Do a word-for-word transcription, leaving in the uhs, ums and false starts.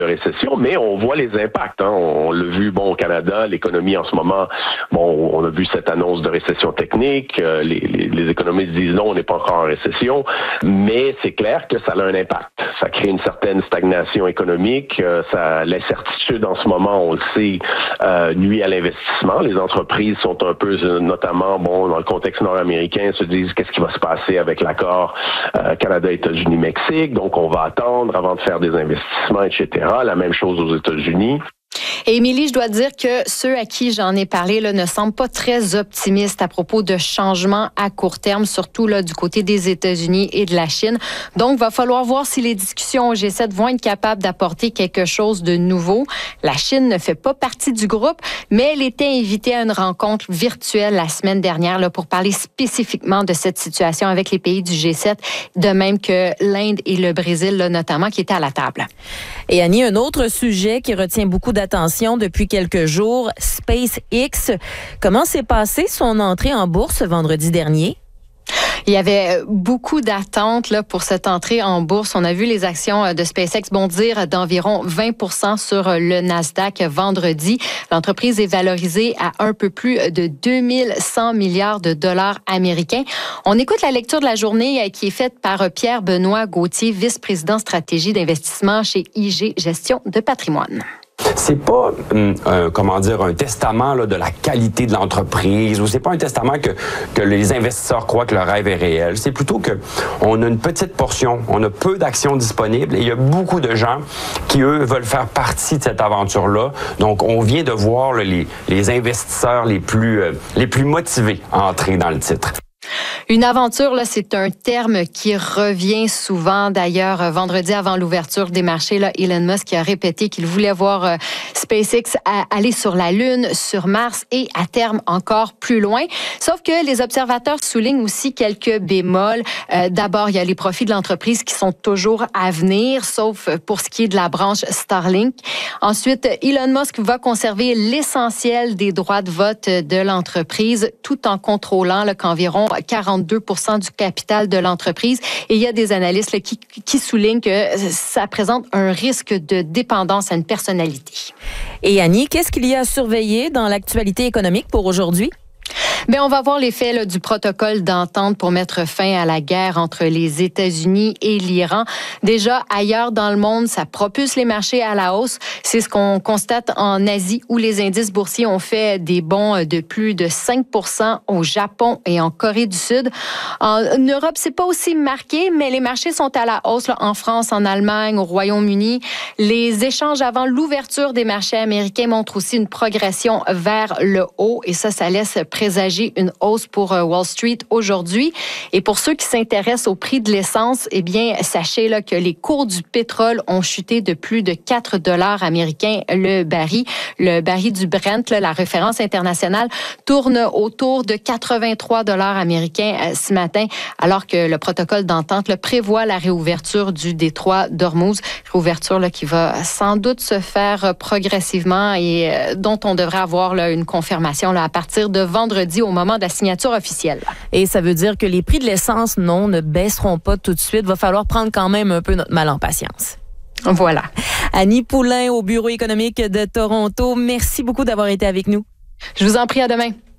de récession, mais on voit les impacts. Hein. On l'a vu, bon, au Canada, l'économie en ce moment, bon, on a vu cette annonce de récession technique. Euh, les, les, les économistes disent non, on n'est pas encore en récession, mais c'est clair que ça a un impact. Ça crée une certaine stagnation économique. Euh, ça, l'incertitude en ce moment, on le sait, euh, nuit à l'investissement. Les entreprises sont un peu, notamment, bon, dans le contexte nord-américain, se disent qu'est-ce qui va se passer avec l'accord euh, Canada, États-Unis, Mexique. Donc, on va attendre avant de faire des investissements, et cetera. La même chose aux États-Unis. Et Émilie, je dois dire que ceux à qui j'en ai parlé là, ne semblent pas très optimistes à propos de changements à court terme, surtout là, du côté des États-Unis et de la Chine. Donc, il va falloir voir si les discussions au G sept vont être capables d'apporter quelque chose de nouveau. La Chine ne fait pas partie du groupe, mais elle était invitée à une rencontre virtuelle la semaine dernière là, pour parler spécifiquement de cette situation avec les pays du G sept, de même que l'Inde et le Brésil là, notamment, qui étaient à la table. Et Annie, un autre sujet qui retient beaucoup d'attention depuis quelques jours, SpaceX. Comment s'est passée son entrée en bourse vendredi dernier? Il y avait beaucoup d'attentes là, pour cette entrée en bourse. On a vu les actions de SpaceX bondir d'environ vingt pour cent sur le Nasdaq vendredi. L'entreprise est valorisée à un peu plus de deux mille cent milliards de dollars américains. On écoute la lecture de la journée qui est faite par Pierre-Benoît Gauthier, vice-président stratégie d'investissement chez I G Gestion de patrimoine. C'est pas, euh, comment dire, un testament là, de la qualité de l'entreprise, ou c'est pas un testament que, que les investisseurs croient que le rêve est réel. C'est plutôt que on a une petite portion, on a peu d'actions disponibles, et il y a beaucoup de gens qui, eux, veulent faire partie de cette aventure-là. Donc, on vient de voir là, les, les investisseurs les plus, euh, les plus motivés à entrer dans le titre. Une aventure, là, c'est un terme qui revient souvent. D'ailleurs, vendredi avant l'ouverture des marchés, là, Elon Musk a répété qu'il voulait voir euh, SpaceX aller sur la Lune, sur Mars et à terme encore plus loin. Sauf que les observateurs soulignent aussi quelques bémols. Euh, d'abord, il y a les profits de l'entreprise qui sont toujours à venir, sauf pour ce qui est de la branche Starlink. Ensuite, Elon Musk va conserver l'essentiel des droits de vote de l'entreprise tout en contrôlant là, qu'environ quarante-deux pour cent du capital de l'entreprise. Et il y a des analystes là, qui, qui soulignent que ça présente un risque de dépendance à une personnalité. Et Annie, qu'est-ce qu'il y a à surveiller dans l'actualité économique pour aujourd'hui? Bien, on va voir l'effet là, du protocole d'entente pour mettre fin à la guerre entre les États-Unis et l'Iran. Déjà, ailleurs dans le monde, ça propulse les marchés à la hausse. C'est ce qu'on constate en Asie, où les indices boursiers ont fait des bonds de plus de cinq pour cent au Japon et en Corée du Sud. En Europe, c'est pas aussi marqué, mais les marchés sont à la hausse là, en France, en Allemagne, au Royaume-Uni. Les échanges avant l'ouverture des marchés américains montrent aussi une progression vers le haut, et ça, ça laisse présager une hausse pour Wall Street aujourd'hui. Et pour ceux qui s'intéressent au prix de l'essence, eh bien, sachez là, que les cours du pétrole ont chuté de plus de quatre dollars américains le baril. Le baril du Brent, là, la référence internationale, tourne autour de quatre-vingt-trois dollars américains euh, ce matin, alors que le protocole d'entente là, prévoit la réouverture du détroit d'Ormuz. Réouverture là, qui va sans doute se faire progressivement et euh, dont on devrait avoir là, une confirmation là, à partir de vendredi au moment de la signature officielle. Et ça veut dire que les prix de l'essence, non, ne baisseront pas tout de suite. Va falloir prendre quand même un peu notre mal en patience. Voilà. Annie Poulain au Bureau économique de Toronto, merci beaucoup d'avoir été avec nous. Je vous en prie, à demain.